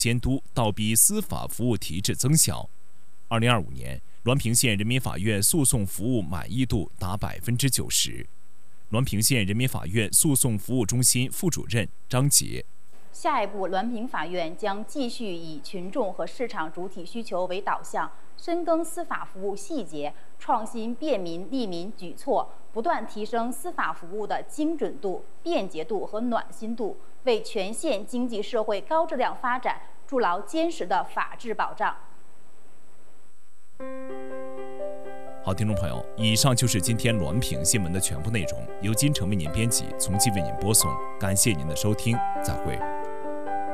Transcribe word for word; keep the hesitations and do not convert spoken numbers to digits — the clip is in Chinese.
监督，倒逼司法服务提质增效。二零二五年，滦平县人民法院诉讼服务满意度达百分之九十。滦平县人民法院诉讼服务中心副主任张杰。 下一步，滦平法院将继续以群众和市场主体需求为导向，深耕司法服务细节，创新便民利民举措，不断提升司法服务的精准度、便捷度和暖心度，为全县经济社会高质量发展筑牢坚实的法治保障。 好，听众朋友，以上就是今天滦平新闻的全部内容，由金城为您编辑，从记为您播送，感谢您的收听，再会。